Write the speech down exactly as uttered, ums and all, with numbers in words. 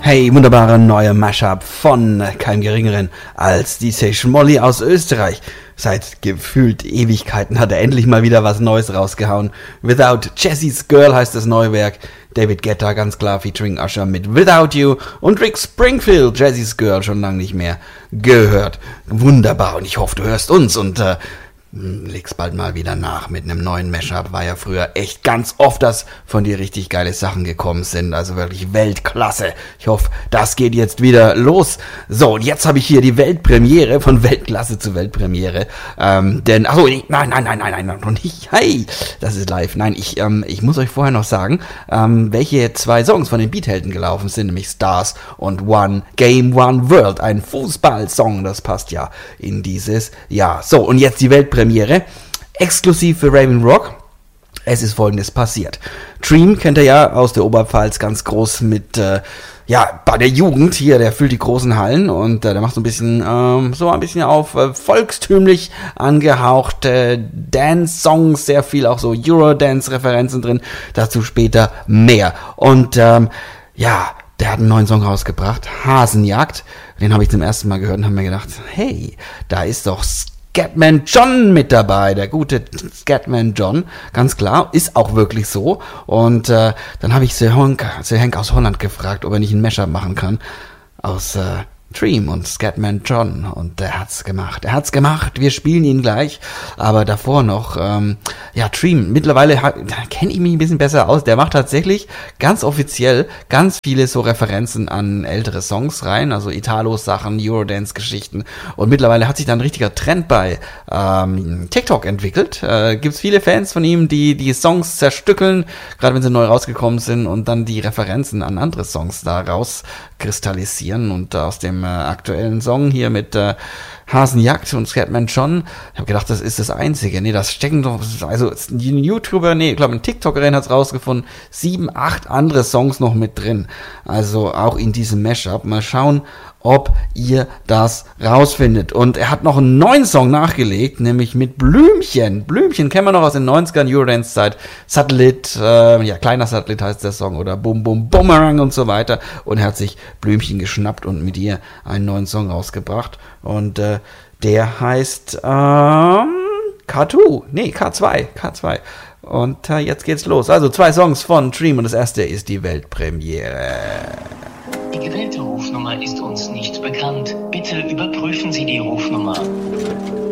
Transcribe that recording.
Hey, wunderbarer neuer Mashup von keinem Geringeren als D J Schmolly aus Österreich. Seit gefühlt Ewigkeiten hat er endlich mal wieder was Neues rausgehauen. Without Jessie's Girl heißt das neue Werk. David Guetta ganz klar featuring Usher mit Without You und Rick Springfield, Jessie's Girl, schon lange nicht mehr gehört. Wunderbar, und ich hoffe, du hörst uns und äh, leg's bald mal wieder nach mit einem neuen Mashup. War ja früher echt ganz oft, dass von dir richtig geile Sachen gekommen sind. Also wirklich Weltklasse. Ich hoffe, das geht jetzt wieder los. So, und jetzt habe ich hier die Weltpremiere, von Weltklasse zu Weltpremiere. Ähm, denn, achso, nein, nein, nein, nein, nein, noch nicht. Hey, das ist live. Nein, ich, ähm, ich muss euch vorher noch sagen, ähm, welche zwei Songs von den Beathelden gelaufen sind, nämlich Stars und One Game, One World. Ein Fußballsong, das passt ja in dieses Jahr. So, und jetzt die Weltpremiere. Premiere, exklusiv für Raven Rock. Es ist Folgendes passiert. Dream kennt ihr ja aus der Oberpfalz ganz groß mit, äh, ja, bei der Jugend hier, der füllt die großen Hallen und äh, der macht so ein bisschen, ähm, so ein bisschen auf äh, volkstümlich angehauchte Dance-Songs, sehr viel auch so Eurodance-Referenzen drin, dazu später mehr. Und, ähm, ja, der hat einen neuen Song rausgebracht, Hasenjagd. Den habe ich zum ersten Mal gehört und habe mir gedacht, hey, da ist doch Scatman John mit dabei, der gute Scatman John, ganz klar, ist auch wirklich so. Und äh, dann habe ich Sir Hank, Sir Hank aus Holland gefragt, ob er nicht ein Mashup machen kann aus äh, Dream und Scatman John, und er hat's gemacht. Er hat's gemacht, wir spielen ihn gleich, aber davor noch, ähm, ja, Dream, mittlerweile kenne ich mich ein bisschen besser aus, der macht tatsächlich ganz offiziell ganz viele so Referenzen an ältere Songs rein, also Italo-Sachen, Eurodance-Geschichten, und mittlerweile hat sich da ein richtiger Trend bei ähm, TikTok entwickelt. Äh, gibt's viele Fans von ihm, die die Songs zerstückeln, gerade wenn sie neu rausgekommen sind, und dann die Referenzen an andere Songs da rauskristallisieren, und aus dem äh, aktuellen Song hier mit äh, Hasenjagd und Scatman John, ich habe gedacht, das ist das Einzige. Nee, das stecken doch, also ein YouTuber, nee, ich glaube ein TikTokerin hat's rausgefunden, sieben, acht andere Songs noch mit drin. Also auch in diesem Mashup. Mal schauen, ob ihr das rausfindet. Und er hat noch einen neuen Song nachgelegt, nämlich mit Blümchen. Blümchen kennen wir noch aus den neunzigern, Eurodance-Zeit. Satellit, äh, ja, kleiner Satellit heißt der Song, oder Bum Bum Bumerang und so weiter. Und er hat sich Blümchen geschnappt und mit ihr einen neuen Song rausgebracht. Und äh, der heißt ähm, K zwei, nee, K zwei, K zwei. Und äh, jetzt geht's los. Also zwei Songs von Dream, und das erste ist die Weltpremiere. Die gewählte Rufnummer ist uns nicht bekannt. Bitte überprüfen Sie die Rufnummer.